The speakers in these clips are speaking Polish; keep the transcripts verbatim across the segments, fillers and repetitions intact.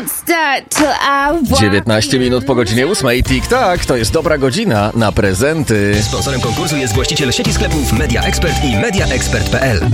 won't start till I walk dziewiętnaście minut po godzinie ósmej. Tik-tak, to jest dobra godzina na prezenty. Sponsorem konkursu jest właściciel sieci sklepów Media Expert i media expert kropka p l.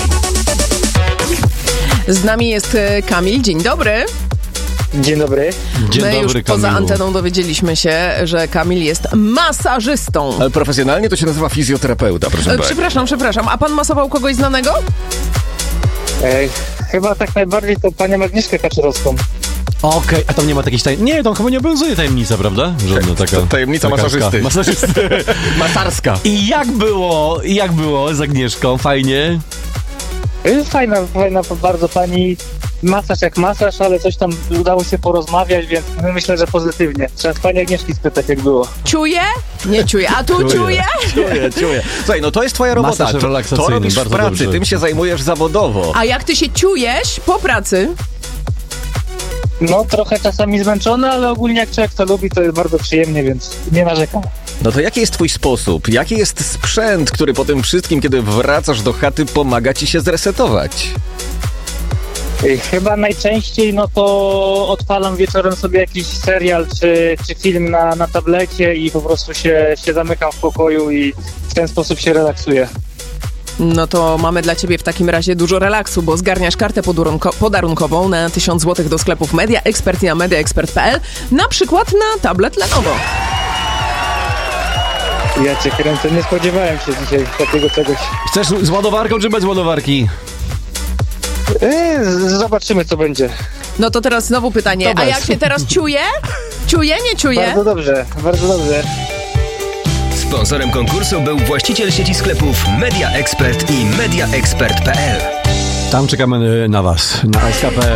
Z nami jest Kamil. Dzień dobry. Dzień dobry. Dzień My dobry, już poza Kamilu. anteną dowiedzieliśmy się, że Kamil jest masażystą. Ale profesjonalnie to się nazywa fizjoterapeuta, proszę E, bardzo. Przepraszam, przepraszam. A pan masował kogoś znanego? E, chyba tak najbardziej to panią Agnieszkę Kaczorowską. Okej, a tam nie ma takiej tajemnicy? Nie, tam chyba nie obowiązuje tajemnica, prawda? Żadna taka... Tajemnica lekarska. masażysty. Masażysty. Masarska. I jak było, jak było z Agnieszką? Fajnie? E, fajna, fajna bardzo pani. Masaż jak masaż, ale coś tam udało się porozmawiać, więc myślę, że pozytywnie. Trzeba z pani Agnieszki spytać, jak było. Czuje? Nie czuje. A tu czuje? Czuję, czuję. Słuchaj, no to jest twoja robota. Masaż To, relaksacyjny, to robisz w bardzo pracy, dobrze. tym się zajmujesz zawodowo. A jak ty się czujesz po pracy? No, trochę czasami zmęczony, ale ogólnie jak człowiek to lubi, to jest bardzo przyjemnie, więc nie narzekam. No to jaki jest twój sposób? Jaki jest sprzęt, który po tym wszystkim, kiedy wracasz do chaty, pomaga ci się zresetować? E, chyba najczęściej, no to odpalam wieczorem sobie jakiś serial czy, czy film na, na tablecie i po prostu się, się zamykam w pokoju i w ten sposób się relaksuję. No to mamy dla ciebie w takim razie dużo relaksu, bo zgarniasz kartę podurunko- podarunkową na tysiąc złotych do sklepów Media Expert i na media expert kropka p l, na przykład na tablet Lenovo. Ja cię kręcę, nie spodziewałem się dzisiaj takiego czegoś. Chcesz z ładowarką czy bez ładowarki? E, z- zobaczymy, co będzie. No to teraz znowu pytanie, To a bez. jak się teraz czuje? Czuje, nie czuje? Bardzo dobrze, bardzo dobrze. Sponsorem konkursu był właściciel sieci sklepów Media Expert i media expert kropka p l. Tam czekamy na was, na S K P.